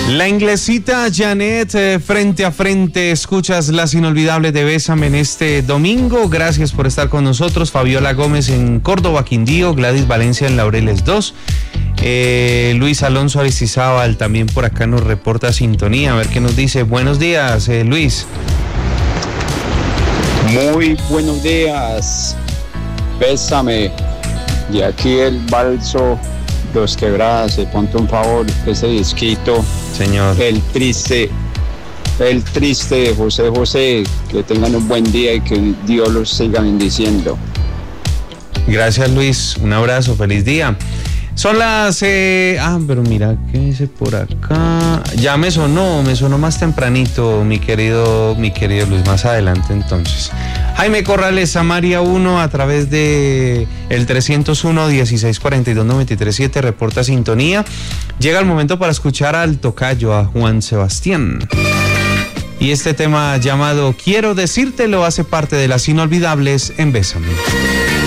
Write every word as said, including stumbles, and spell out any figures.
La inglesita Janet, eh, frente a frente, escuchas las inolvidables de Bésame en este domingo. Gracias por estar con nosotros. Fabiola Gómez en Córdoba, Quindío, Gladys Valencia en Laureles dos. Eh, Luis Alonso Aristizábal también por acá nos reporta sintonía. A ver qué nos dice. Buenos días, eh, Luis. Muy buenos días. Bésame. De aquí el Balso Dos Quebradas, se ponte un favor, ese disquito, señor. El triste, el triste de José José, que tengan un buen día y que Dios los siga bendiciendo. Gracias, Luis, un abrazo, feliz día. Son las... Eh, ah, pero mira, ¿qué dice por acá? Ya me sonó, me sonó más tempranito, mi querido, mi querido Luis, más adelante entonces. Jaime Corrales, Samaria uno, a través de el trescientos uno, dieciséis cuarenta y dos, noventa y tres siete, reporta sintonía. Llega el momento para escuchar al tocayo, a Juan Sebastián. Y este tema llamado Quiero Decírtelo hace parte de las inolvidables en Bésame.